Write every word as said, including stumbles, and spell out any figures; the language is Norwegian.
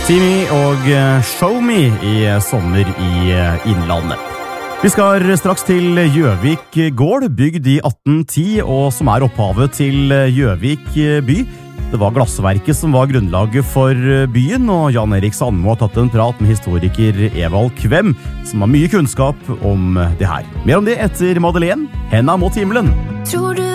Timi og Show Me i sommer i Innlandet. Vi skal straks til Gjøvik gård, bygd i atten ti, og som er opphavet til Gjøvik by. Det var glassverket som var grunnlaget for byen, og Jan Erik Sandmo har tatt en prat med historiker Evald Kvem, som har mye kunnskap om det her. Mer om det etter Madeleine, Henda mot himmelen. Tror du